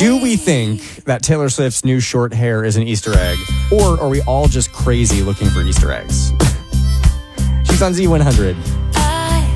Do we think that Taylor Swift's new short hair is an Easter egg? Or are we all just crazy looking for Easter eggs? She's on Z100.